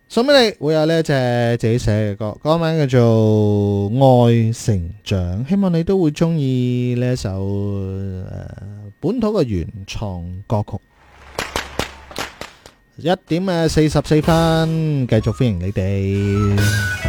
送俾你會有呢一隻自己寫嘅歌，歌名叫做《愛成長》，希望你都會中意呢一首本土嘅原創歌曲。1:44，繼續歡迎你哋。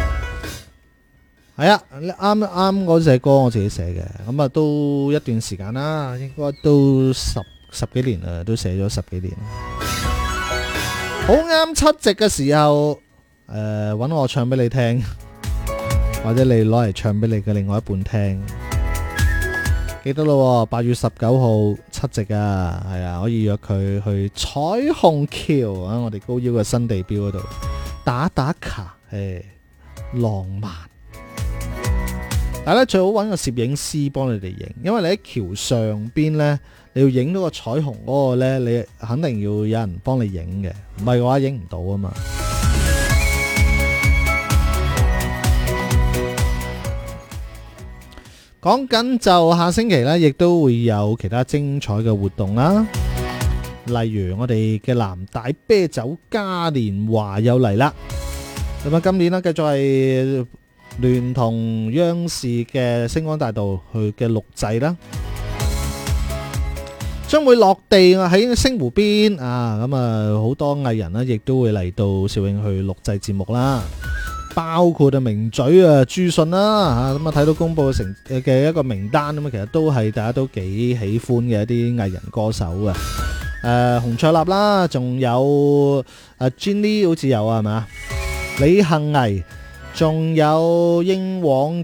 係啊，啱嗰隻歌我自己寫嘅，咁啊都一段時間啦，應該都十幾年啦，都寫咗10幾年。好啱7夕嘅時候，搵我唱俾你聽，或者你攞嚟唱俾你嘅另外一半聽。記得咯，8月19號7夕啊，係啊，可以約佢去彩虹橋啊，我哋高腰嘅新地標嗰度打卡，浪漫。但係咧，最好搵個攝影師幫你哋影，因為你喺橋上邊呢，你要影到個彩虹嗰個呢，你肯定要有人幫你影嘅，唔係嘅話影唔到啊嘛。講緊就下星期呢，亦都會有其他精彩嘅活動啦，例如我哋嘅南大啤酒嘉年華又嚟啦。咁啊，今年呢，繼續係聯同央視嘅星光大道去嘅錄製啦，將會落地喺星湖邊啊！咁啊，好多藝人呢亦都會嚟到肇慶去錄製節目啦，包括名嘴啊、朱迅啦嚇，咁啊睇到公佈嘅一個名單咁啊，其實都係大家都幾喜歡嘅一啲藝人歌手啊，洪卓立啦，仲有Jenny 好似有啊，係咪啊？李幸倪，仲有英皇